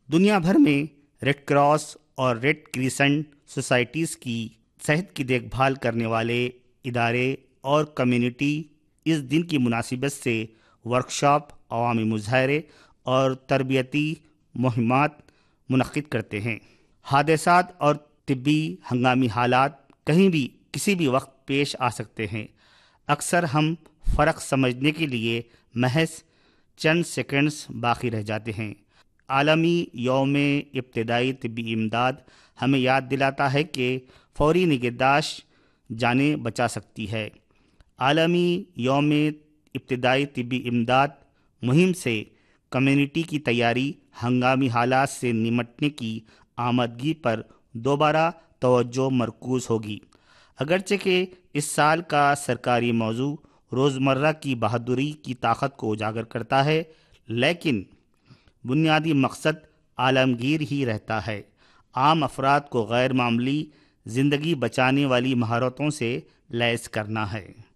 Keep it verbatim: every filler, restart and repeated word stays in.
دنیا بھر میں ریڈ کراس اور ریڈ کریسنٹ سوسائٹیز کی صحت کی دیکھ بھال کرنے والے ادارے اور کمیونٹی اس دن کی مناسبت سے ورکشاپ، عوامی مظاہرے اور تربیتی مہمات منعقد کرتے ہیں۔ حادثات اور طبی ہنگامی حالات کہیں بھی کسی بھی وقت پیش آ سکتے ہیں۔ اکثر ہم فرق سمجھنے کے لیے محض چند سیکنڈز باقی رہ جاتے ہیں۔ عالمی یوم ابتدائی طبی امداد ہمیں یاد دلاتا ہے کہ فوری نگہداشت جانیں بچا سکتی ہے۔ عالمی یوم ابتدائی طبی امداد مہم سے کمیونٹی کی تیاری، ہنگامی حالات سے نمٹنے کی آمادگی پر دوبارہ توجہ مرکوز ہوگی۔ اگرچہ کہ اس سال کا سرکاری موضوع روزمرہ کی بہادری کی طاقت کو اجاگر کرتا ہے، لیکن بنیادی مقصد عالمگیر ہی رہتا ہے: عام افراد کو غیر معمولی زندگی بچانے والی مہارتوں سے لیس کرنا ہے۔